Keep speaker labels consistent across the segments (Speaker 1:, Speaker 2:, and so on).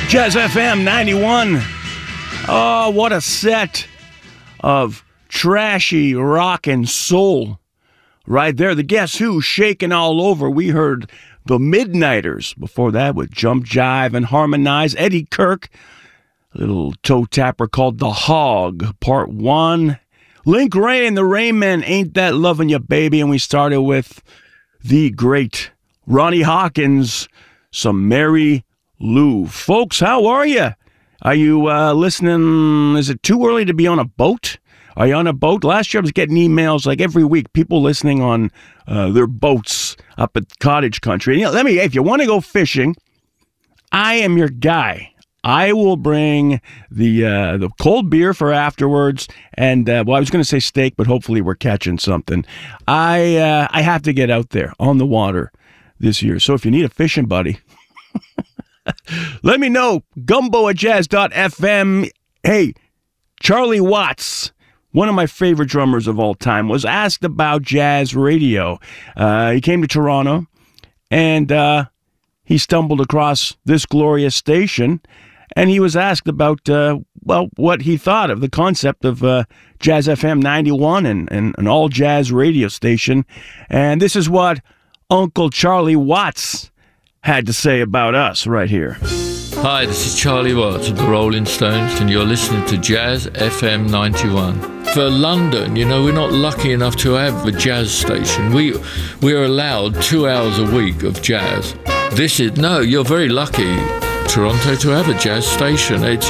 Speaker 1: Jazz FM 91. Oh, what a set of trashy rock and soul right there. The Guess Who shaking all over. We heard the Midnighters before that with Jump, Jive, and Harmonize. Eddie Kirk, a little toe tapper called The Hog, Part 1. Link Ray and the Raymen, Ain't That Lovin' Ya Baby. And we started with the great Ronnie Hawkins, Some Mary Lou. Folks, how are you? Are you listening? Is it too early to be on a boat? Are you on a boat? Last year I was getting emails like every week, people listening on their boats up at cottage country. You know, if you want to go fishing, I am your guy. I will bring the cold beer for afterwards, and I was going to say steak, but hopefully we're catching something. I have to get out there on the water this year, so if you need a fishing buddy, let me know. Gumbo@jazz.fm. Hey, Charlie Watts, one of my favorite drummers of all time, was asked about jazz radio. He came to Toronto, and he stumbled across this glorious station, and he was asked about, what he thought of the concept of Jazz FM 91 and an all-jazz radio station. And this is what Uncle Charlie Watts had to say about us right here.
Speaker 2: Hi, this is Charlie Watts of the Rolling Stones, and you're listening to Jazz FM 91. For London, you know, we're not lucky enough to have a jazz station. We're allowed 2 hours a week of jazz. You're very lucky, Toronto, to have a jazz station. It's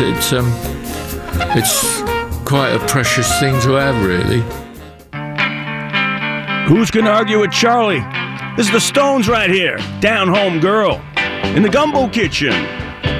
Speaker 2: quite a precious thing to have, really.
Speaker 1: Who's gonna argue with Charlie? This is the Stones right here. Down Home Girl in the Gumbo Kitchen.